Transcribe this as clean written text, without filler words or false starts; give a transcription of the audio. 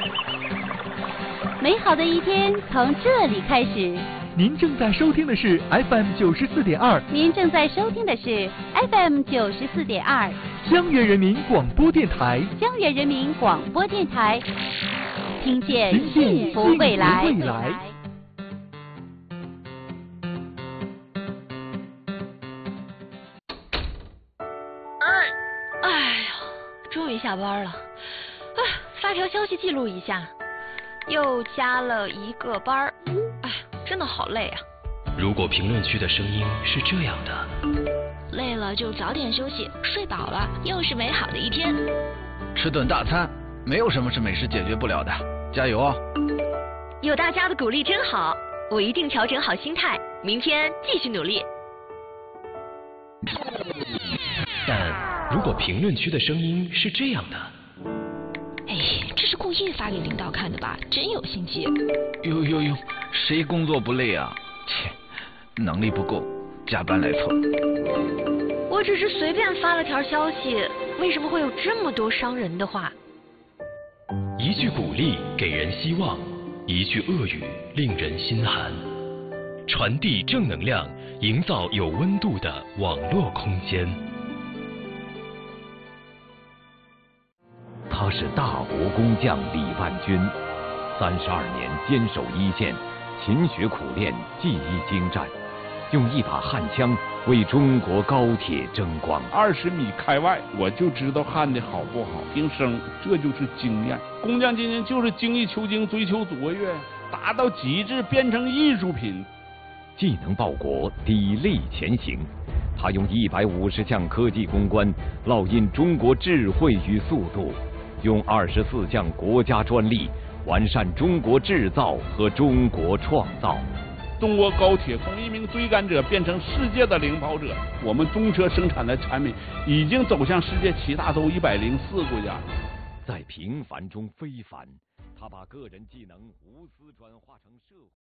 美好的一天从这里开始。 您正在收听的是 FM 94.2， 您正在收听的是 FM 94.2， 江源人民广播电台， 江源人民广播电台，听见幸福未来。 哎呀，终于下班了，发条消息记录一下，又加了一个班儿，真的好累啊。 如果评论区的声音是这样的， 累了就早点休息，睡饱了又是美好的一天。 吃顿大餐，没有什么是美食解决不了的，加油哦！ 有大家的鼓励真好，我一定调整好心态，明天继续努力。 但如果评论区的声音是这样的， 这是故意发给领导看的吧？真有心机。 哟，谁工作不累啊？切，能力不够，加班来凑。 我只是随便发了条消息，为什么会有这么多伤人的话？ 一句鼓励给人希望，一句恶语令人心寒。传递正能量，营造有温度的网络空间。 他是大国工匠李万军，32年坚守一线，勤学苦练，技艺精湛，用一把焊枪为中国高铁争光。 20米开外，我就知道焊的好不好，听声，这就是经验。工匠精神就是精益求精，追求卓越，达到极致，变成艺术品。 既能报国，砥砺前行。他用150项科技攻关，烙印中国智慧与速度。用24项国家专利完善中国制造和中国创造。 中国高铁从一名追赶者变成世界的领跑者，我们中车生产的产品已经走向世界7大洲104国家。 在平凡中非凡，他把个人技能无私转化成社会。